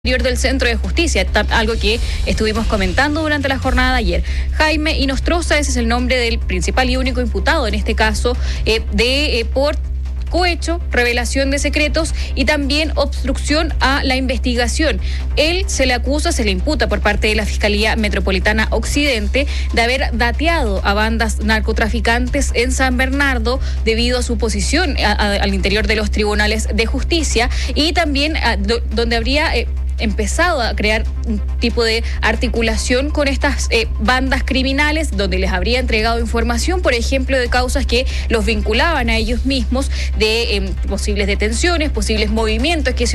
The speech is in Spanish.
Del Centro de Justicia, algo que estuvimos comentando durante la jornada de ayer. Jaime Inostroza, ese es el nombre del principal y único imputado en este caso por cohecho, revelación de secretos y también obstrucción a la investigación. Él se le imputa por parte de la Fiscalía Metropolitana Occidente de haber dateado a bandas narcotraficantes en San Bernardo debido a su posición al interior de los tribunales de justicia y también donde habría empezado a crear un tipo de articulación con estas bandas criminales, donde les habría entregado información, por ejemplo, de causas que los vinculaban a ellos mismos, de posibles detenciones, posibles movimientos que se